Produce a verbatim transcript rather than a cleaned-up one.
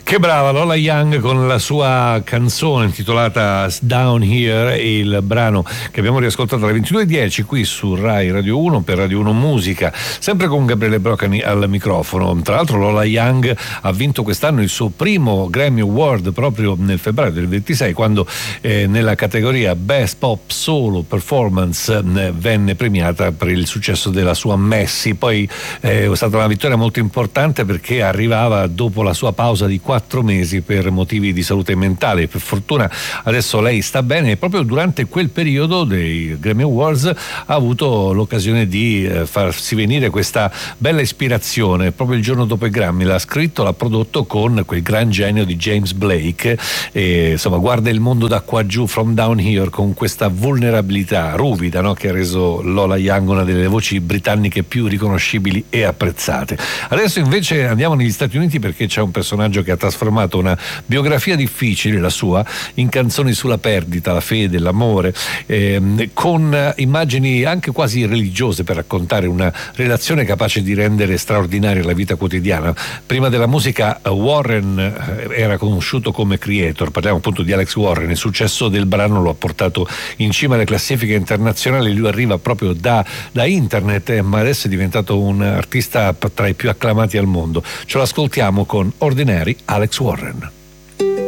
Che brava Lola Young con la sua canzone intitolata Down Here, il brano che abbiamo riascoltato alle ventidue e dieci qui su Rai Radio uno per Radio uno Musica, sempre con Gabriele Brocani al microfono. Tra l'altro Lola Young ha vinto quest'anno il suo primo Grammy Award proprio nel febbraio del ventisei, quando eh, nella categoria Best Pop Solo Performance eh, venne premiata per il successo della sua Messi. Poi eh, è stata una vittoria molto importante perché arrivava dopo la sua pausa di quattro mesi per motivi di salute mentale. Per fortuna adesso lei sta bene e proprio durante quel periodo dei Grammy Awards ha avuto l'occasione di eh, farsi venire questa bella ispirazione. Proprio il giorno dopo i Grammy l'ha scritto, l'ha prodotto con quel gran genio di James Blake e insomma guarda il mondo da qua giù, From Down Here, con questa vulnerabilità ruvida, no? Che ha reso Lola Young una delle voci britanniche più riconoscibili e apprezzate. Adesso invece andiamo negli Stati Uniti perché c'è un personaggio che ha trasformato una biografia difficile, la sua, in canzoni sulla perdita, la fede, l'amore, ehm, con immagini anche quasi religiose per raccontare una relazione capace di rendere straordinaria la vita quotidiana. Prima della musica Warren era conosciuto come creator, parliamo appunto di Alex Warren. Il successo del brano lo ha portato in cima alle classifiche internazionali, lui arriva proprio da, da internet, eh, ma adesso è diventato un artista tra i più acclamati al mondo. Ce lo ascoltiamo con Ordinary Alex Warren.